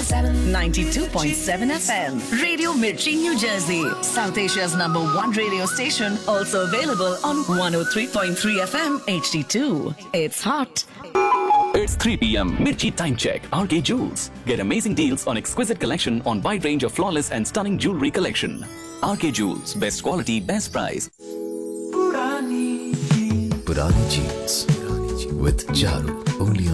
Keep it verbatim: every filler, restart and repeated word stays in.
seven. ninety-two point seven F M. Radio Mirchi, New Jersey. South Asia's number one radio station. Also available on one oh three point three F M H D two. It's hot. It's three p.m. Mirchi Time Check. R K Jewels. Get amazing deals on exquisite collection on wide range of flawless and stunning jewelry collection. R K Jewels. Best quality, best price. Purani Jeans with Charu. Only